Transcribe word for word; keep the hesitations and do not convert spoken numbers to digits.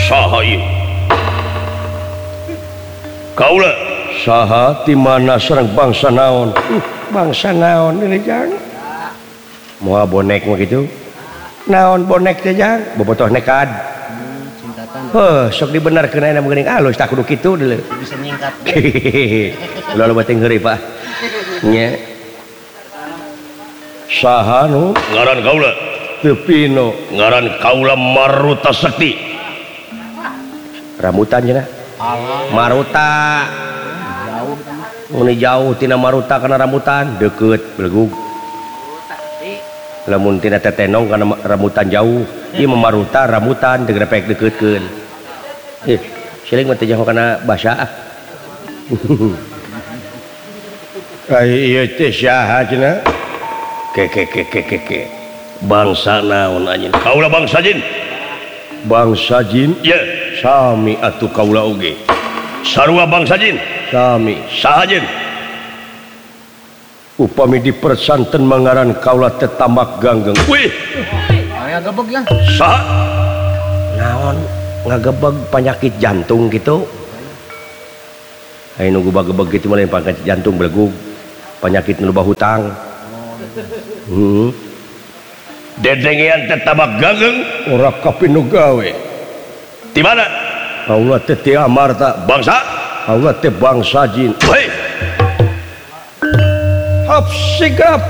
saha ieu kaula saha ti mana sareng bangsa naon uh, bangsa naon ini jang moal bonek mah kitu naon bonek teh jang bobotoh nekad heuh sok dibenarkeun ayeuna mah geuning alus tak kudu kitu deuleu bisa nyingkat ulah loba teh ngeuri Pak nya saha nu ngaran kaula teu pino ngaran kaula Maruta Sakti rambutan cenah Maruta jauh mun jauh tina Maruta kana rambutan deukeut belegug lamun tina tetenong kana rambutan jauh ieu mah Maruta rambutan teu grepek deukeutkeun ih siling mah teh jauh kana basa ai ieu teh saha cenah ke ke ke ke ke ke bangsa naon anjeun kaula bangsa jin bangsa jin ya sami atuh kaula oge sarua bangsa jin sami saha jin upami di persanten mangaran kaula teh tambak ganggeng wih aya gebeg ya saha naon ngagebeg penyakit jantung gitu aya nu gebeg-gebeg kitu mah lain penyakit jantung belegug penyakit nu loba hutang hmm dedengean teh tambak ganggeng ora kapinu gawe di mana kaula teh ti Amarta bangsa kaula teh bangsa jin hei hap sigap